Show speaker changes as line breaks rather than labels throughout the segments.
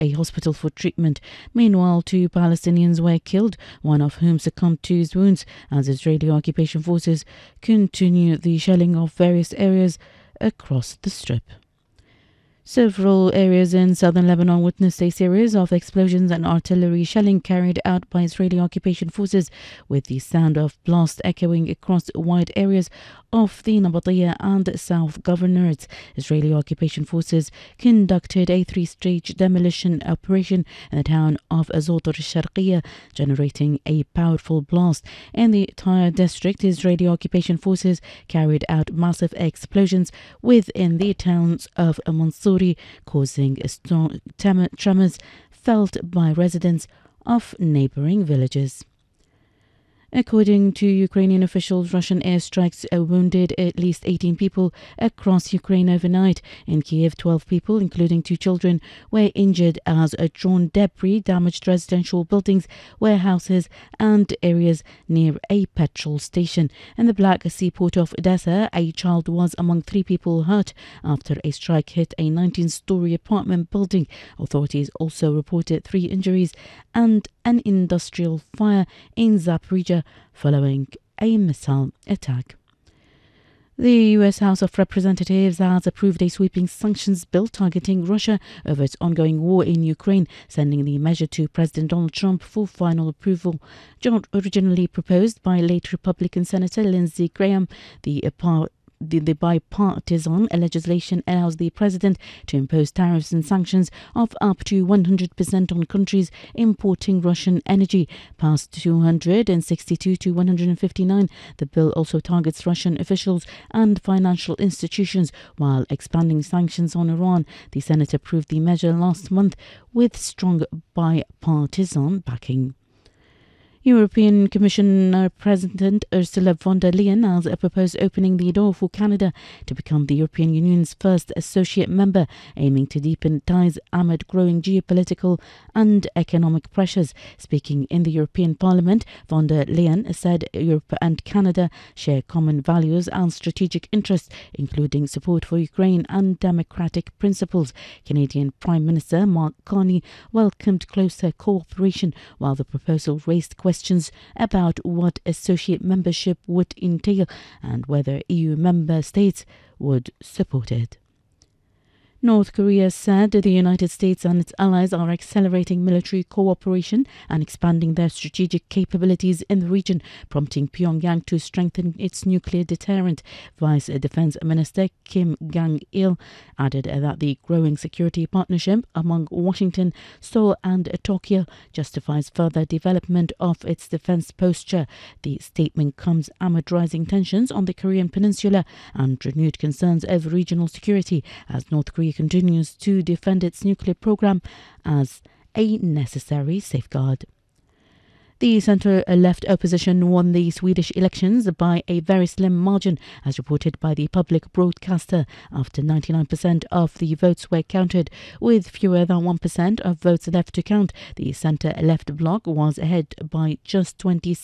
a hospital for treatment. Meanwhile, 2 Palestinians were killed, one of whom succumbed to his wounds as Israeli occupation forces continue the shelling of various areas across the Strip. Several areas in southern Lebanon witnessed a series of explosions and artillery shelling carried out by Israeli occupation forces, with the sound of blast echoing across wide areas of the Nabatiyah and South Governorates. Israeli occupation forces conducted a 3-stage demolition operation in the town of Azot al-Sharqiyya, generating a powerful blast. In the entire district, Israeli occupation forces carried out massive explosions within the towns of Mansouri, causing strong tremors felt by residents of neighboring villages. According to Ukrainian officials, Russian airstrikes wounded at least 18 people across Ukraine overnight. In Kiev, 12 people, including 2 children, were injured as drone debris damaged residential buildings, warehouses and areas near a petrol station. In the Black Sea port of Odessa, a child was among 3 people hurt after a strike hit a 19-story apartment building. Authorities also reported 3 injuries and an industrial fire in Zaporizhia following a missile attack. The U.S. House of Representatives has approved a sweeping sanctions bill targeting Russia over its ongoing war in Ukraine, sending the measure to President Donald Trump for final approval. Originally proposed by late Republican Senator Lindsey Graham, the bipartisan legislation allows the president to impose tariffs and sanctions of up to 100% on countries importing Russian energy. Passed 262 to 159, the bill also targets Russian officials and financial institutions while expanding sanctions on Iran. The Senate approved the measure last month with strong bipartisan backing. European Commissioner President Ursula von der Leyen has proposed opening the door for Canada to become the European Union's first associate member, aiming to deepen ties amid growing geopolitical and economic pressures. Speaking in the European Parliament, von der Leyen said Europe and Canada share common values and strategic interests, including support for Ukraine and democratic principles. Canadian Prime Minister Mark Carney welcomed closer cooperation, while the proposal raised questions about what associate membership would entail and whether EU member states would support it. North Korea said the United States and its allies are accelerating military cooperation and expanding their strategic capabilities in the region, prompting Pyongyang to strengthen its nuclear deterrent. Vice Defense Minister Kim Gang-il added that the growing security partnership among Washington, Seoul and Tokyo justifies further development of its defense posture. The statement comes amid rising tensions on the Korean peninsula and renewed concerns over regional security as North Korea continues to defend its nuclear program as a necessary safeguard. The centre-left opposition won the Swedish elections by a very slim margin, as reported by the public broadcaster, after 99% of the votes were counted. With fewer than 1% of votes left to count, the centre-left bloc was ahead by just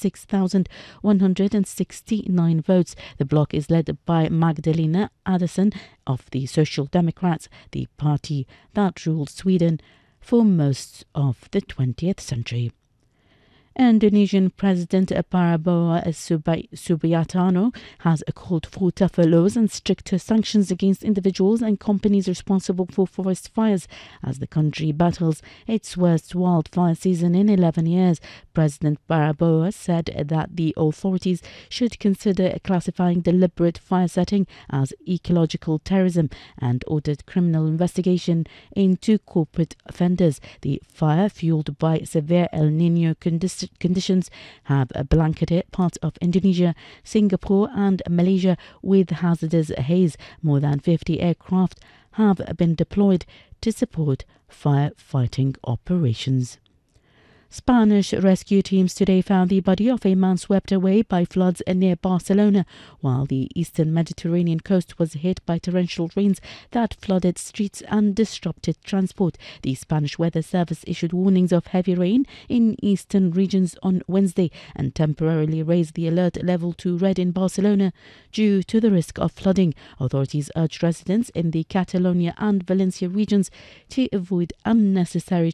26,169 votes. The bloc is led by Magdalena Andersson of the Social Democrats, the party that ruled Sweden for most of the 20th century. Indonesian President Prabowo Subianto has called for tougher laws and stricter sanctions against individuals and companies responsible for forest fires as the country battles its worst wildfire season in 11 years. President Prabowo said that the authorities should consider classifying deliberate fire setting as ecological terrorism and ordered criminal investigation into corporate offenders. The fire, fueled by severe El Niño conditions, have blanketed parts of Indonesia, Singapore and Malaysia with hazardous haze. More than 50 aircraft have been deployed to support firefighting operations. Spanish rescue teams today found the body of a man swept away by floods near Barcelona, while the eastern Mediterranean coast was hit by torrential rains that flooded streets and disrupted transport. The Spanish Weather Service issued warnings of heavy rain in eastern regions on Wednesday and temporarily raised the alert level to red in Barcelona due to the risk of flooding. Authorities urged residents in the Catalonia and Valencia regions to avoid unnecessary